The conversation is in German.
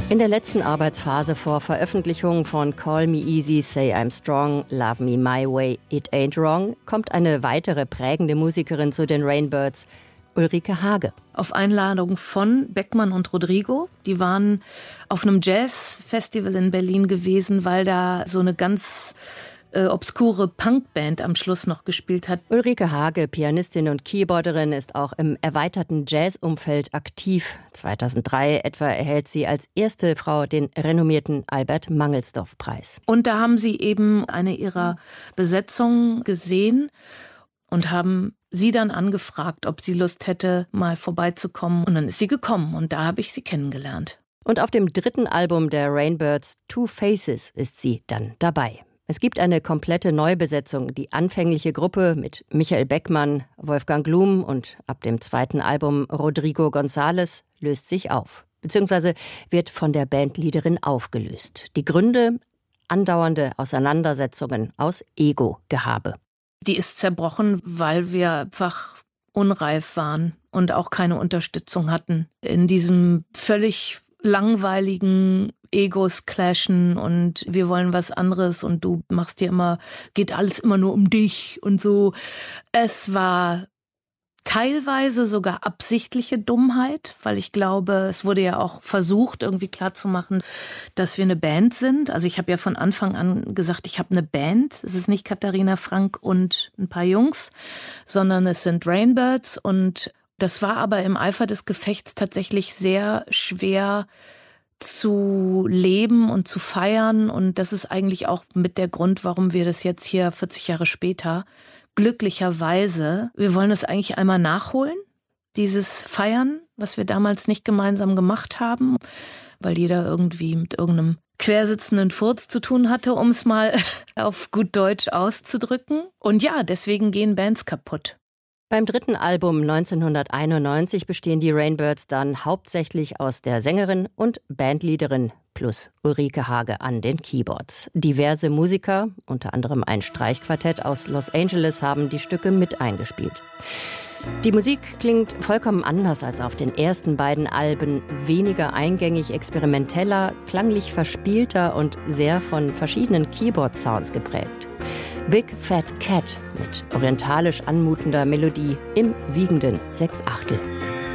In der letzten Arbeitsphase vor Veröffentlichung von Call Me Easy, Say I'm Strong, Love Me My Way, It Ain't Wrong, kommt eine weitere prägende Musikerin zu den Rainbirds, Ulrike Hage. Auf Einladung von Beckmann und Rodrigo. Die waren auf einem Jazz-Festival in Berlin gewesen, weil da so eine ganz obskure Punkband am Schluss noch gespielt hat. Ulrike Hage, Pianistin und Keyboarderin, ist auch im erweiterten Jazz-Umfeld aktiv. 2003 etwa erhält sie als erste Frau den renommierten Albert-Mangelsdorff-Preis. Und da haben sie eben eine ihrer Besetzungen gesehen und haben sie dann angefragt, ob sie Lust hätte, mal vorbeizukommen. Und dann ist sie gekommen und da habe ich sie kennengelernt. Und auf dem dritten Album der Rainbirds, Two Faces, ist sie dann dabei. Es gibt eine komplette Neubesetzung. Die anfängliche Gruppe mit Michael Beckmann, Wolfgang Glum und ab dem zweiten Album Rodrigo González löst sich auf. Beziehungsweise wird von der Bandleaderin aufgelöst. Die Gründe? Andauernde Auseinandersetzungen aus Ego-Gehabe. Die ist zerbrochen, weil wir einfach unreif waren und auch keine Unterstützung hatten. In diesem völlig langweiligen Egos clashen und wir wollen was anderes und du machst dir immer, geht alles immer nur um dich und so. Es war teilweise sogar absichtliche Dummheit, weil ich glaube, es wurde ja auch versucht, irgendwie klarzumachen, dass wir eine Band sind. Also ich habe ja von Anfang an gesagt, ich habe eine Band. Es ist nicht Katharina Frank und ein paar Jungs, sondern es sind Rainbirds. Und das war aber im Eifer des Gefechts tatsächlich sehr schwer zu leben und zu feiern. Und das ist eigentlich auch mit der Grund, warum wir das jetzt hier 40 Jahre später glücklicherweise, wir wollen es eigentlich einmal nachholen, dieses Feiern, was wir damals nicht gemeinsam gemacht haben, weil jeder irgendwie mit irgendeinem quersitzenden Furz zu tun hatte, um es mal auf gut Deutsch auszudrücken. Und ja, deswegen gehen Bands kaputt. Beim dritten Album 1991 bestehen die Rainbirds dann hauptsächlich aus der Sängerin und Bandleaderin plus Ulrike Hage an den Keyboards. Diverse Musiker, unter anderem ein Streichquartett aus Los Angeles, haben die Stücke mit eingespielt. Die Musik klingt vollkommen anders als auf den ersten beiden Alben, weniger eingängig, experimenteller, klanglich verspielter und sehr von verschiedenen Keyboard-Sounds geprägt. Big Fat Cat mit orientalisch anmutender Melodie im wiegenden 6/8.